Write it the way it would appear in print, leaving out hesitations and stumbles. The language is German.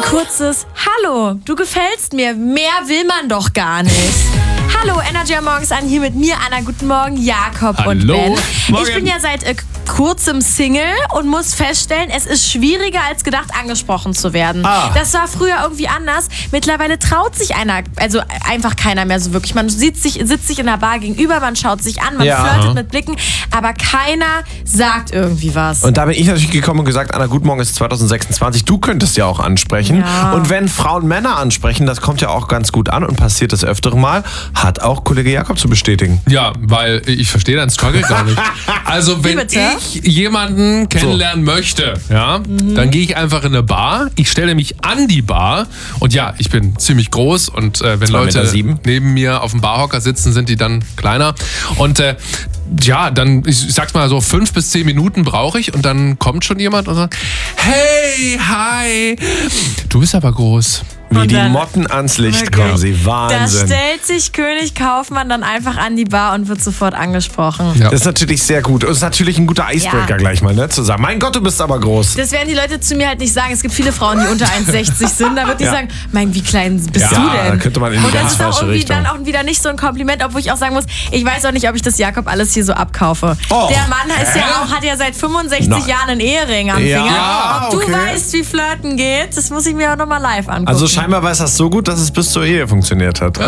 kurzes Hallo, du gefällst mir. Mehr will man doch gar nicht. Hallo, Energy am Morgens an, hier mit mir, Anna. Guten Morgen, Jakob Hallo. und Ben. Morgen. Ich bin ja seit kurzem Single und muss feststellen, es ist schwieriger als gedacht, angesprochen zu werden. Das war früher irgendwie anders. Mittlerweile traut sich einfach keiner mehr so wirklich. Man sitzt sich in der Bar gegenüber, man schaut sich an, man flirtet mit Blicken, aber keiner sagt irgendwie was. Und da bin ich natürlich gekommen und gesagt, Anna, guten Morgen, es ist 2026, du könntest ja auch ansprechen. Ja. Und wenn Frauen Männer ansprechen, das kommt ja auch ganz gut an und passiert das öfteren Mal, hat auch Kollege Jakob zu bestätigen. Ja, weil ich verstehe deinen Struggle gar nicht. Also wenn ich jemanden kennenlernen möchte, dann gehe ich einfach in eine Bar, ich stelle mich an die Bar und ja, ich bin ziemlich groß und wenn Leute 2,7 Meter neben mir auf dem Barhocker sitzen, sind die dann kleiner und dann, ich sag's mal so, 5 bis 10 Minuten brauche ich und dann kommt schon jemand und sagt, hey, hi, du bist aber groß. Wie die Motten ans Licht kommen sie. Wahnsinn. Da stellt sich König Kaufmann dann einfach an die Bar und wird sofort angesprochen. Ja. Das ist natürlich sehr gut. Und ist natürlich ein guter Icebreaker gleich mal, ne? Zu sagen, mein Gott, du bist aber groß. Das werden die Leute zu mir halt nicht sagen. Es gibt viele Frauen, die unter 1,60 sind. Da wird die sagen, mein, wie klein bist du denn? Da könnte man in die und das ganz ist auch falsche irgendwie Richtung. dann auch wieder nicht so ein Kompliment, obwohl ich auch sagen muss, ich weiß auch nicht, ob ich das Jakob alles hier so abkaufe. Der Mann hat ja seit 65 Jahren einen Ehering am Finger. Ja, ob du weißt, wie Flirten geht, das muss ich mir auch nochmal live angucken. Also scheinbar weiß das so gut, dass es bis zur Ehe funktioniert hat.